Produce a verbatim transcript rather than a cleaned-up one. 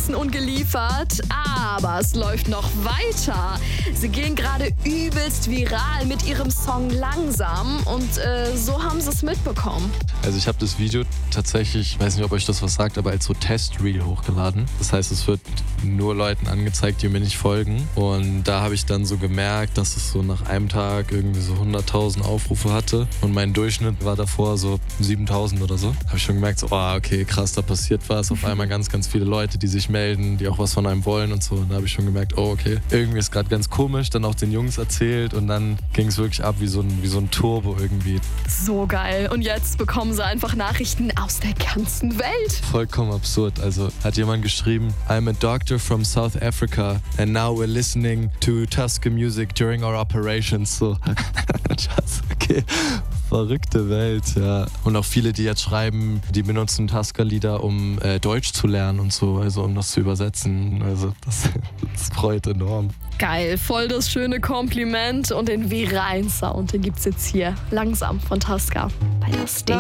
abgerissen und geliefert, aber es läuft noch weiter. Sie gehen gerade übelst viral mit ihrem Song Langsam und äh, so haben sie es mitbekommen. Also ich habe das Video tatsächlich, ich weiß nicht, ob euch das was sagt, aber als so Test-Reel hochgeladen. Das heißt, es wird nur Leuten angezeigt, die mir nicht folgen. Und da habe ich dann so gemerkt, dass es so nach einem Tag irgendwie so hunderttausend Aufrufe hatte. Und mein Durchschnitt war davor so siebentausend oder so. Habe ich schon gemerkt, so, oh, okay, krass, da passiert was. Auf einmal ganz, ganz viele Leute, die sich melden, die auch was von einem wollen und so. Und da habe ich schon gemerkt, oh, okay, irgendwie ist gerade ganz komisch. Dann auch den Jungs erzählt und dann ging es wirklich ab wie so ein, wie so ein Turbo irgendwie. So geil. Und jetzt bekommen sie einfach Nachrichten aus der ganzen Welt. Vollkommen absurd. Also hat jemand geschrieben, I'm a doctor from South Africa and now we're listening to Tusker music during our operations. So, okay. Verrückte Welt, ja. Und auch viele, die jetzt schreiben, die benutzen Tusker-Lieder, um äh, Deutsch zu lernen und so, also um das zu übersetzen. Also das, das freut enorm. Geil, voll das schöne Kompliment und den viralen Sound, den gibt's jetzt hier langsam von Tusker bei das Ding.